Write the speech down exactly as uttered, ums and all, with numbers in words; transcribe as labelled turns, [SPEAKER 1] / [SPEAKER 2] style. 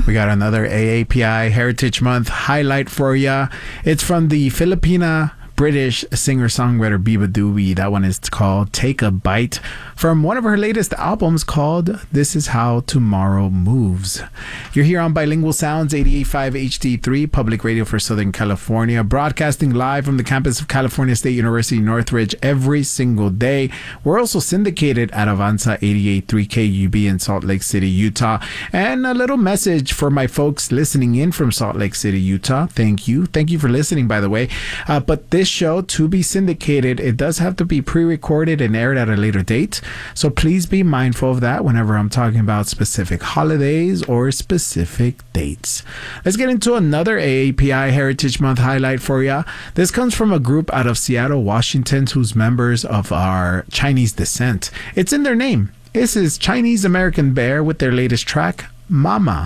[SPEAKER 1] We got another A A P I Heritage Month highlight for ya. It's from the Filipina British singer-songwriter Biba Doobie. That one is called Take a Bite from one of her latest albums called This Is How Tomorrow Moves. You're here on Bilingual Sounds, eighty-eight point five H D three, Public Radio for Southern California, broadcasting live from the campus of California State University, Northridge, every single day. We're also syndicated at Avanza eighty-eight point three K U B in Salt Lake City, Utah. And a little message for my folks listening in from Salt Lake City, Utah. Thank you. Thank you for listening, by the way. Uh, but this show, to be syndicated, it does have to be pre-recorded and aired at a later date. So please be mindful of that whenever I'm talking about specific holidays or specific dates. Let's get into another A A P I Heritage Month highlight for ya. This comes from a group out of Seattle, Washington, whose members of our Chinese descent. It's in their name. This is Chinese American Bear with their latest track, Mama.